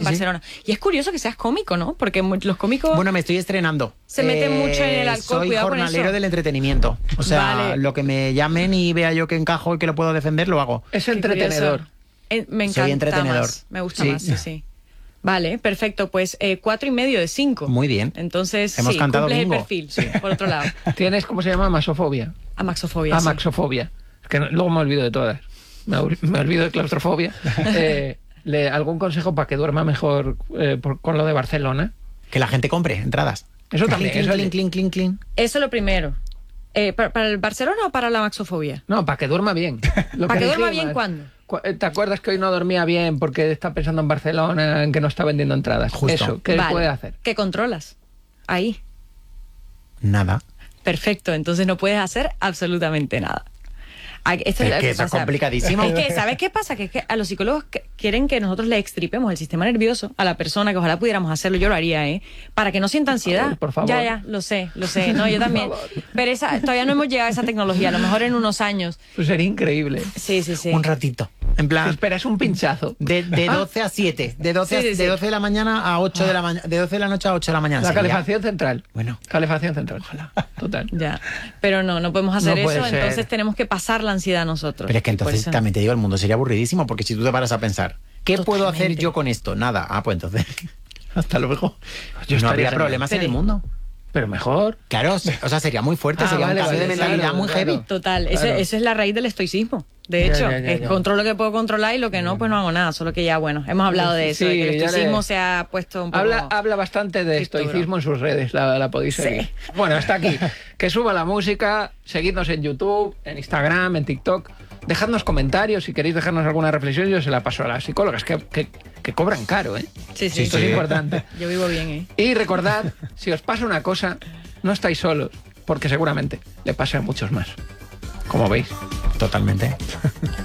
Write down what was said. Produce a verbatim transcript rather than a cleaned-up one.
Barcelona. Sí. Y es curioso que seas cómico, ¿no? Porque los cómicos... Bueno, me estoy estrenando. Se meten eh, mucho en el alcohol, soy cuidado con eso. Soy jornalero del entretenimiento. O sea, vale. lo que me llamen y vea yo que encajo y que lo puedo defender, lo hago. Es entretenedor. Eh, me encanta Soy entretenedor. Más. Me gusta sí. más, sí, sí. Vale, perfecto. Pues eh, cuatro y medio de cinco. Muy bien. Entonces, hemos sí, cantado cumples bingo. el perfil, sí, por otro lado. ¿Tienes, cómo se llama? Amaxofobia. Amaxofobia, Amaxofobia. Sí. Es que no, luego me olvido de todas. Me, me olvido de claustrofobia. eh, le, ¿Algún consejo para que duerma mejor eh, por, con lo de Barcelona? Que la gente compre entradas. Eso también. Clean, eso clean, clean, clean, clean. Eso lo primero. Eh, ¿para, ¿Para el Barcelona o para la amaxofobia? No, para que duerma bien. ¿Para que duerma bien cuándo? ¿Te acuerdas que hoy no dormía bien porque está pensando en Barcelona, en que no está vendiendo entradas? Justo. Eso, ¿qué vale. puede hacer? ¿Qué controlas? Ahí. Nada. Perfecto, entonces no puedes hacer absolutamente nada. Esto es es que eso es complicadísimo. Es que, ¿sabes qué pasa? Que, es que a los psicólogos que quieren que nosotros le extripemos el sistema nervioso a la persona, que ojalá pudiéramos hacerlo, yo lo haría, ¿eh? Para que no sienta ansiedad. Por favor. Ya, ya, lo sé, lo sé. No, yo también. Pero esa, todavía no hemos llegado a esa tecnología, a lo mejor en unos años. Pues sería increíble. Sí, sí, sí. Un ratito. En plan... Te esperas un pinchazo. De, de doce a siete. De doce, sí, sí, sí. de doce de la mañana a ocho de la mañana. De doce de la noche a ocho de la mañana. La sería. calefacción central. Bueno. Calefacción central. Ojalá. Total. Ya. Pero no, no podemos hacer no eso, puede entonces tenemos que pasar la ansiedad nosotros. Pero es que entonces también te digo, el mundo sería aburridísimo, porque si tú te paras a pensar, ¿qué Totalmente. puedo hacer yo con esto? Nada. Ah, pues entonces, hasta luego. Yo no habría problemas pero, en el mundo. Pero mejor. Claro, o sea, sería muy fuerte, ah, sería vale, un cambio vale, de mentalidad claro, muy claro. heavy. Total, claro. esa eso es la raíz del estoicismo. De hecho, ya, ya, ya, es ya. controlo lo que puedo controlar y lo que no, pues no hago nada. Solo que ya, bueno, hemos hablado de eso, Sí, de que el estoicismo le... se ha puesto un poco... Habla, habla bastante de estoicismo en sus redes, la, la podéis seguir. Sí. Bueno, hasta aquí. Que suba la música, seguidnos en YouTube, en Instagram, en TikTok. Dejadnos comentarios, si queréis dejarnos alguna reflexión, yo se la paso a las psicólogas, que, que, que cobran caro, ¿eh? Sí, sí, Esto sí. es importante. Yo vivo bien, ¿eh? Y recordad, si os pasa una cosa, no estáis solos, porque seguramente le pasa a muchos más. Como veis. Totalmente.